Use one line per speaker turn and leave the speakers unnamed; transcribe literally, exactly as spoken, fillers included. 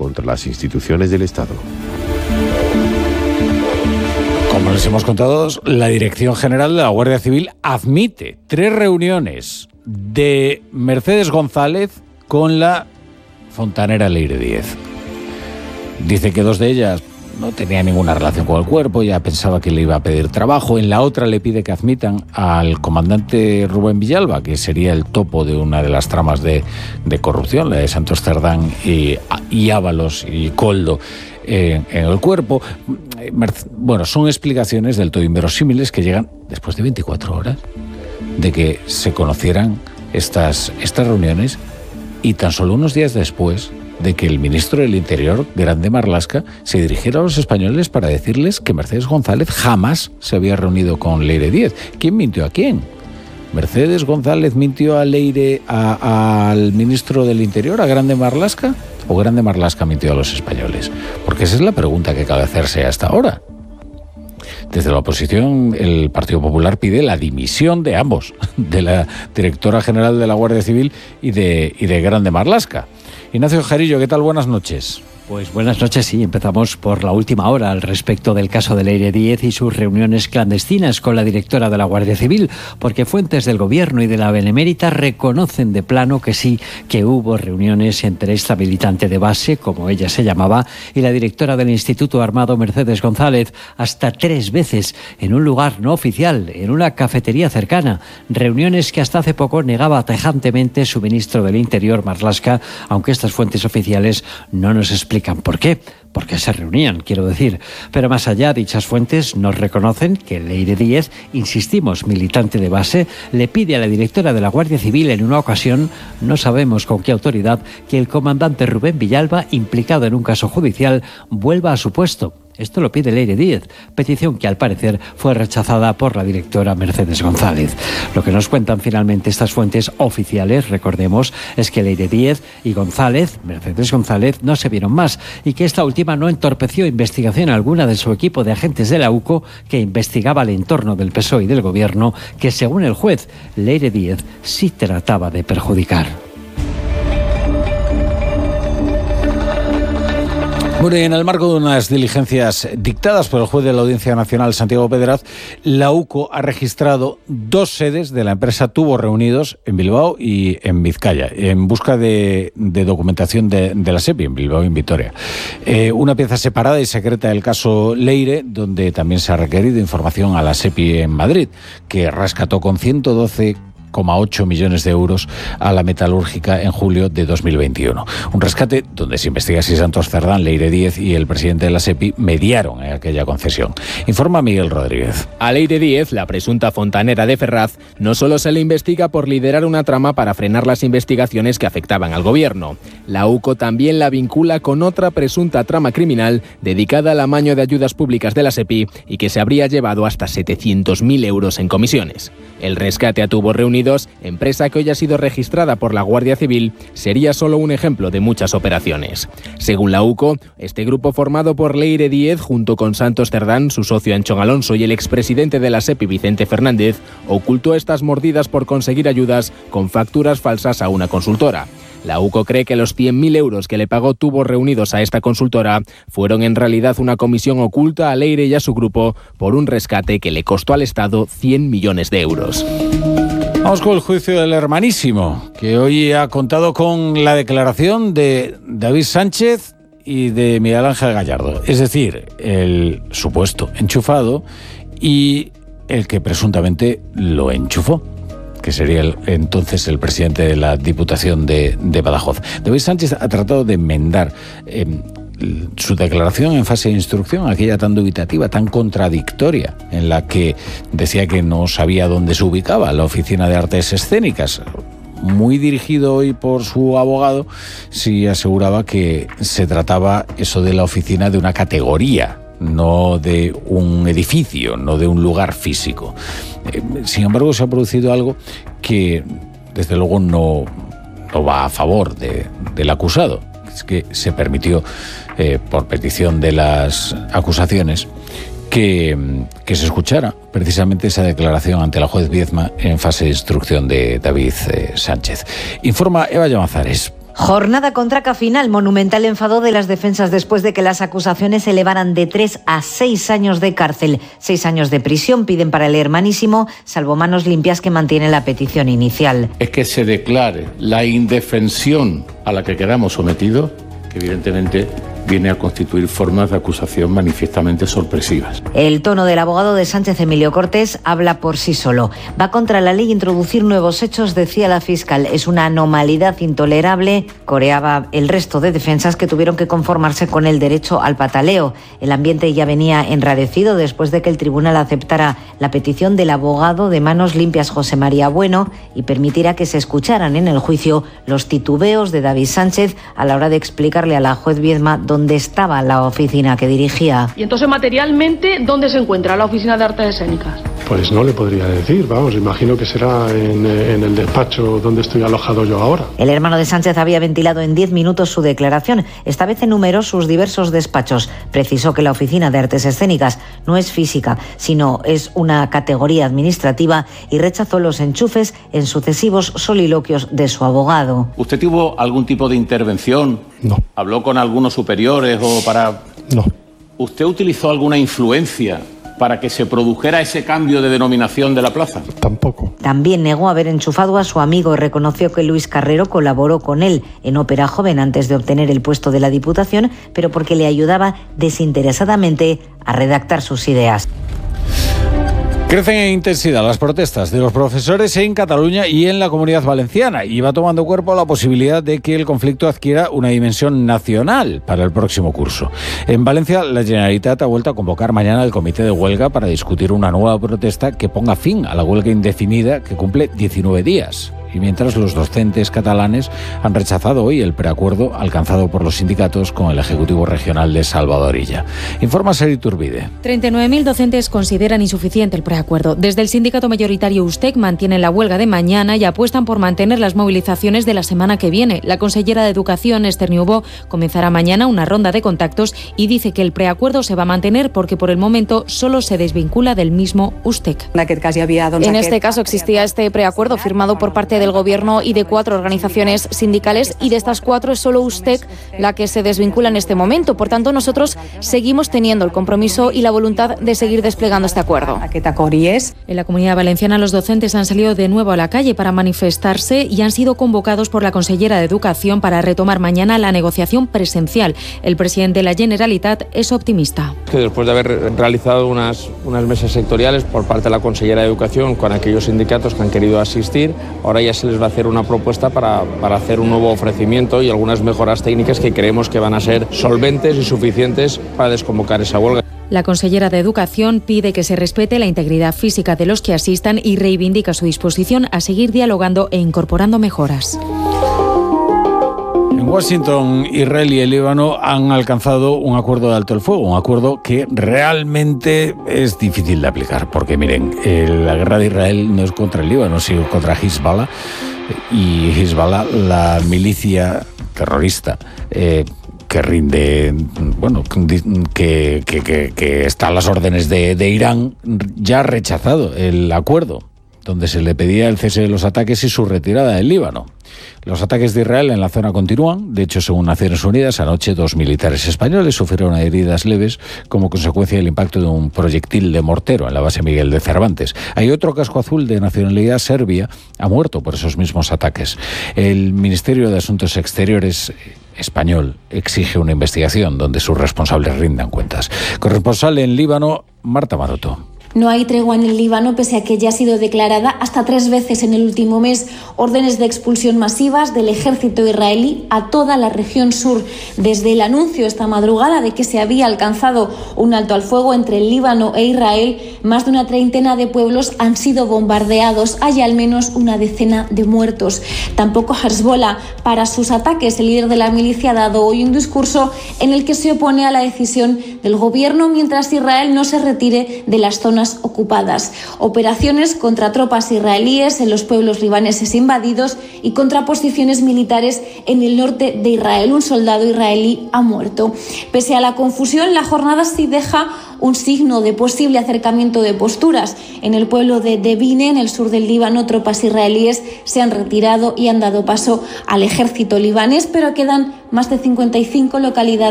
contra las instituciones del Estado.
Como les hemos contado, la Dirección General de la Guardia Civil admite tres reuniones de Mercedes González con la fontanera Leire Díez. Dice que dos de ellas no tenían ninguna relación con el cuerpo, ya pensaba que le iba a pedir trabajo. En la otra le pide que admitan al comandante Rubén Villalba, que sería el topo de una de las tramas de, de corrupción, la de Santos Cerdán y, y Ábalos y Coldo en, en el cuerpo. Bueno, son explicaciones del todo inverosímiles que llegan después de veinticuatro horas de que se conocieran estas, estas reuniones y tan solo unos días después de que el ministro del Interior, Grande Marlaska, se dirigiera a los españoles para decirles que Mercedes González jamás se había reunido con Leire Díez. ¿Quién mintió a quién? ¿Mercedes González mintió a Leire, a, al ministro del Interior, a Grande Marlaska? ¿O Grande Marlaska mintió a los españoles? Porque esa es la pregunta que cabe hacerse hasta ahora. Desde la oposición, el Partido Popular pide la dimisión de ambos, de la directora general de la Guardia Civil y de, y de Grande Marlaska. Ignacio Jarillo, ¿qué tal? Buenas noches.
Pues buenas noches, sí. Empezamos por la última hora al respecto del caso de Leire Díez y sus reuniones clandestinas con la directora de la Guardia Civil, porque fuentes del Gobierno y de la Benemérita reconocen de plano que sí, que hubo reuniones entre esta militante de base, como ella se llamaba, y la directora del Instituto Armado, Mercedes González, hasta tres veces en un lugar no oficial, en una cafetería cercana. Reuniones que hasta hace poco negaba tajantemente su ministro del Interior, Marlaska, aunque estas fuentes oficiales no nos explican explican por qué, por qué se reunían, quiero decir. Pero más allá, dichas fuentes nos reconocen que Leire Díez, insistimos, militante de base, le pide a la directora de la Guardia Civil en una ocasión, no sabemos con qué autoridad, que el comandante Rubén Villalba, implicado en un caso judicial, vuelva a su puesto. Esto lo pide Leire Díez, petición que al parecer fue rechazada por la directora Mercedes González. Lo que nos cuentan finalmente estas fuentes oficiales, recordemos, es que Leire Díez y González, Mercedes González, no se vieron más y que esta última no entorpeció investigación alguna de su equipo de agentes de la U C O que investigaba el entorno del P S O E y del Gobierno, que según el juez, Leire Díez sí trataba de perjudicar.
Bueno, y en el marco de unas diligencias dictadas por el juez de la Audiencia Nacional, Santiago Pedraz, la U C O ha registrado dos sedes de la empresa Tubos Reunidos en Bilbao y en Vizcaya, en busca de, de documentación de, de la SEPI en Bilbao y en Vitoria. Eh, una pieza separada y secreta del caso Leire, donde también se ha requerido información a la SEPI en Madrid, que rescató con ciento doce coma ocho millones de euros a la metalúrgica en julio de dos mil veintiuno. Un rescate donde se investiga si Santos Cerdán, Leire Díez y el presidente de la SEPI mediaron en aquella concesión. Informa Miguel Rodríguez.
A Leire Díez, la presunta fontanera de Ferraz, no solo se le investiga por liderar una trama para frenar las investigaciones que afectaban al gobierno. La U C O también la vincula con otra presunta trama criminal dedicada al amaño de ayudas públicas de la SEPI y que se habría llevado hasta setecientos mil euros en comisiones. El rescate a Tubos Reunidos, empresa que hoy ha sido registrada por la Guardia Civil, sería solo un ejemplo de muchas operaciones. Según la U C O, este grupo formado por Leire Díez junto con Santos Cerdán, su socio Anchón Alonso y el expresidente de la SEPI Vicente Fernández, ocultó estas mordidas por conseguir ayudas con facturas falsas a una consultora. La U C O cree que los cien mil euros que le pagó Tubos Reunidos a esta consultora fueron en realidad una comisión oculta a Leire y a su grupo por un rescate que le costó al Estado cien millones de euros.
Vamos con el juicio del hermanísimo, que hoy ha contado con la declaración de David Sánchez y de Miguel Ángel Gallardo. Es decir, el supuesto enchufado y el que presuntamente lo enchufó, que sería el, entonces el presidente de la Diputación de, de Badajoz. David Sánchez ha tratado de enmendar eh, su declaración en fase de instrucción, aquella tan dubitativa, tan contradictoria, en la que decía que no sabía dónde se ubicaba la Oficina de Artes Escénicas. Muy dirigido hoy por su abogado, sí aseguraba que se trataba eso de la oficina de una categoría, no de un edificio, no de un lugar físico. Eh, sin embargo, se ha producido algo que, desde luego, no, no va a favor de, del acusado. Es que se permitió, eh, por petición de las acusaciones, que, que se escuchara precisamente esa declaración ante la juez Viezma en fase de instrucción de David eh, Sánchez. Informa Eva Llamazares.
Jornada con traca final, monumental enfado de las defensas después de que las acusaciones se elevaran de tres a seis años de cárcel. Seis años de prisión piden para el hermanísimo, salvo manos limpias que mantiene la petición inicial.
Es que se declare la indefensión a la que quedamos sometidos, que evidentemente viene a constituir formas de acusación manifiestamente sorpresivas.
El tono del abogado de Sánchez, Emilio Cortés, habla por sí solo. Va contra la ley introducir nuevos hechos, decía la fiscal. Es una anormalidad intolerable, coreaba el resto de defensas que tuvieron que conformarse con el derecho al pataleo. El ambiente ya venía enrarecido después de que el tribunal aceptara la petición del abogado de manos limpias José María Bueno y permitiera que se escucharan en el juicio los titubeos de David Sánchez a la hora de explicarle a la juez Viedma dónde estaba la oficina que dirigía.
Y entonces, materialmente, ¿dónde se encuentra la oficina de artes escénicas?
Pues no le podría decir, vamos, imagino que será en, en el despacho donde estoy alojado yo ahora.
El hermano de Sánchez había ventilado en diez minutos su declaración. Esta vez enumeró sus diversos despachos. Precisó que la oficina de artes escénicas no es física, sino es una categoría administrativa y rechazó los enchufes en sucesivos soliloquios de su abogado.
¿Usted tuvo algún tipo de intervención?
No.
¿Habló con algunos superiores o para...?
No.
¿Usted utilizó alguna influencia para que se produjera ese cambio de denominación de la plaza?
Tampoco.
También negó haber enchufado a su amigo y reconoció que Luis Carrero colaboró con él en Ópera Joven antes de obtener el puesto de la Diputación, pero porque le ayudaba desinteresadamente a redactar sus ideas.
Crecen en intensidad las protestas de los profesores en Cataluña y en la Comunidad Valenciana y va tomando cuerpo la posibilidad de que el conflicto adquiera una dimensión nacional para el próximo curso. En Valencia, la Generalitat ha vuelto a convocar mañana el comité de huelga para discutir una nueva protesta que ponga fin a la huelga indefinida que cumple diecinueve días. Y mientras, los docentes catalanes han rechazado hoy el preacuerdo alcanzado por los sindicatos con el Ejecutivo Regional de Salvadorilla. Informa Seri Turbide.
treinta y nueve mil docentes consideran insuficiente el preacuerdo. Desde el sindicato mayoritario USTEC mantienen la huelga de mañana y apuestan por mantener las movilizaciones de la semana que viene. La consellera de Educación, Esther Niubó, comenzará mañana una ronda de contactos y dice que el preacuerdo se va a mantener porque por el momento solo se desvincula del mismo USTEC.
En este caso existía este preacuerdo firmado por parte de del Gobierno y de cuatro organizaciones sindicales, y de estas cuatro es solo USTEC la que se desvincula en este momento. Por tanto, nosotros seguimos teniendo el compromiso y la voluntad de seguir desplegando este acuerdo.
En la Comunidad Valenciana, los docentes han salido de nuevo a la calle para manifestarse y han sido convocados por la consellera de Educación para retomar mañana la negociación presencial. El presidente de la Generalitat es optimista.
Que después de haber realizado unas, unas mesas sectoriales por parte de la consellera de Educación con aquellos sindicatos que han querido asistir, ahora ya se les va a hacer una propuesta para, para hacer un nuevo ofrecimiento y algunas mejoras técnicas que creemos que van a ser solventes y suficientes para desconvocar esa huelga.
La consellera de Educación pide que se respete la integridad física de los que asistan y reivindica su disposición a seguir dialogando e incorporando mejoras.
En Washington, Israel y el Líbano han alcanzado un acuerdo de alto el fuego, un acuerdo que realmente es difícil de aplicar, porque miren, eh, la guerra de Israel no es contra el Líbano, sino contra Hezbollah, y Hezbollah, la milicia terrorista, eh, que rinde, bueno, que, que, que, que está a las órdenes de, de Irán, ya ha rechazado el acuerdo donde se le pedía el cese de los ataques y su retirada del Líbano. Los ataques de Israel en la zona continúan. De hecho, según Naciones Unidas, anoche dos militares españoles sufrieron heridas leves como consecuencia del impacto de un proyectil de mortero en la base Miguel de Cervantes. Hay otro casco azul de nacionalidad serbia, ha muerto por esos mismos ataques. El Ministerio de Asuntos Exteriores español exige una investigación donde sus responsables rindan cuentas. Corresponsal en Líbano, Marta Maroto.
No hay tregua en el Líbano, pese a que ya ha sido declarada hasta tres veces en el último mes órdenes de expulsión masivas del ejército israelí a toda la región sur. Desde el anuncio esta madrugada de que se había alcanzado un alto al fuego entre el Líbano e Israel, más de una treintena de pueblos han sido bombardeados. Hay al menos una decena de muertos. Tampoco Hezbollah para sus ataques. El líder de la milicia ha dado hoy un discurso en el que se opone a la decisión del gobierno mientras Israel no se retire de las zonas zonas ocupadas. Operaciones contra tropas israelíes en los pueblos libaneses invadidos y contra posiciones militares en el norte de Israel. Un soldado israelí ha muerto. Pese a la confusión, la jornada sí deja un signo de posible acercamiento de posturas. En el pueblo de Devine, en el sur del Líbano, tropas israelíes se han retirado y han dado paso al ejército libanés, pero quedan más de cincuenta y cinco localidades